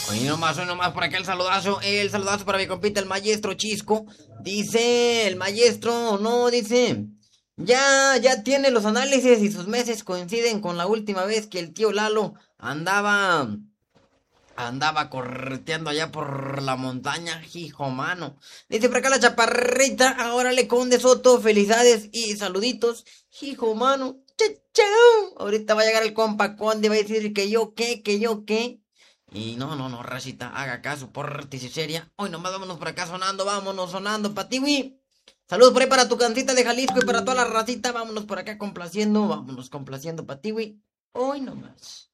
Hoy nomás por acá el saludazo para mi compita el maestro Chisco. Dice el maestro, no, dice, ya tiene los análisis y sus meses coinciden con la última vez que el tío Lalo andaba correteando allá por la montaña, hijo mano. Dice por acá la chaparrita, ahora le Conde Soto, felicidades y saluditos, hijo mano. Chao. Ahorita va a llegar el compa Conde, va a decir que yo qué. Y no, racita, haga caso, por seria. Hoy nomás vámonos por acá sonando, vámonos sonando, patiwi. Saludos por ahí para tu cancita de Jalisco y para toda la racita. Vámonos por acá complaciendo, vámonos complaciendo, patiwi. Hoy nomás.